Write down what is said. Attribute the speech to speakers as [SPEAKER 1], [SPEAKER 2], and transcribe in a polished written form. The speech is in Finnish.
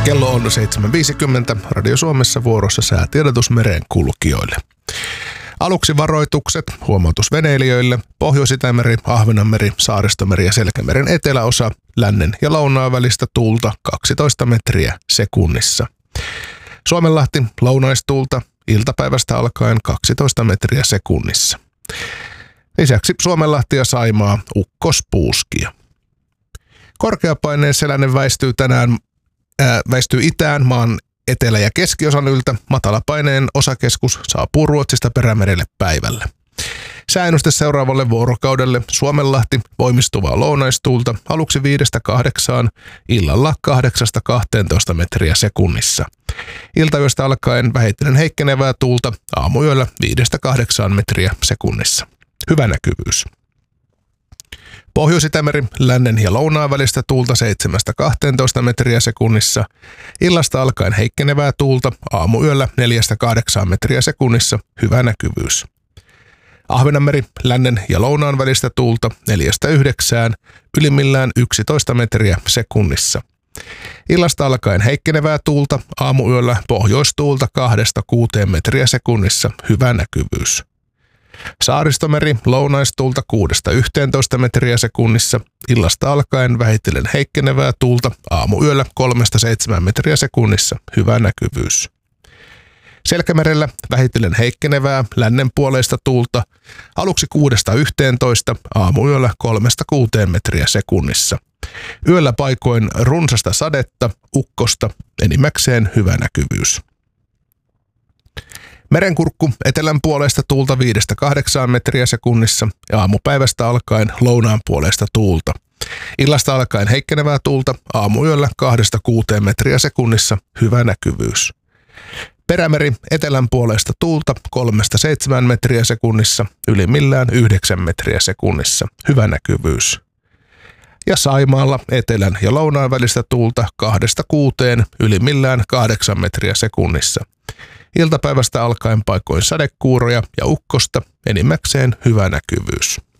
[SPEAKER 1] Kello on 7.50. Radio Suomessa vuorossa säätiedotus merenkulkijoille. Aluksi varoitukset, huomautus veneilijöille, Pohjois-Itämeri, Ahvenanmeri, Saaristomeri ja Selkämeren eteläosa, lännen ja lounaan välistä tuulta 12 metriä sekunnissa. Suomenlahti, lounaistuulta, iltapäivästä alkaen 12 metriä sekunnissa. Lisäksi Suomenlahti ja Saimaa, ukkospuuskia. Korkeapaineen selänen väistyy itään maan etelä- ja keskiosan yltä. Matalapaineen osakeskus saapuu Ruotsista Perämerelle päivällä. Sääennuste seuraavalle vuorokaudelle: Suomenlahti, voimistuvaa lounaistuulta, aluksi 5-8, illalla 8-12 metriä sekunnissa. Iltayöstä alkaen vähitellen heikkenevää tuulta, aamuyöllä 5-8 metriä sekunnissa. Hyvä näkyvyys. Pohjois-Itämeri, lännen ja lounaan välistä tuulta 7-12 metriä sekunnissa. Illasta alkaen heikkenevää tuulta, aamuyöllä 4-8 metriä sekunnissa. Hyvä näkyvyys. Ahvenanmeri, lännen ja lounaan välistä tuulta 4-9, ylimmillään 11 metriä sekunnissa. Illasta alkaen heikkenevää tuulta, aamuyöllä pohjoistuulta 2-6 metriä sekunnissa. Hyvä näkyvyys. Saaristomeri, lounaistuulta 6-11 metriä sekunnissa. Illasta alkaen vähitellen heikkenevää tuulta, aamuyöllä 3-7 metriä sekunnissa. Hyvä näkyvyys. Selkämerellä vähitellen heikkenevää lännenpuoleista tuulta, aluksi 6-11, aamuyöllä 3-6 metriä sekunnissa. Yöllä paikoin runsasta sadetta, ukkosta, enimmäkseen hyvä näkyvyys. Merenkurkku, etelän puolesta tuulta 5-8 metriä sekunnissa ja aamupäivästä alkaen lounaan puolesta tuulta. Illasta alkaen heikkenevää tuulta, aamuyöllä 2-6 metriä sekunnissa, hyvä näkyvyys. Perämeri, etelän puolesta tuulta 3-7 metriä sekunnissa, ylimmillään 9 metriä sekunnissa, hyvä näkyvyys. Ja Saimaalla etelän ja lounaan välistä tuulta 2-6, ylimmillään 8 metriä sekunnissa. Iltapäivästä alkaen paikoin sadekuuroja ja ukkosta, enimmäkseen hyvä näkyvyys.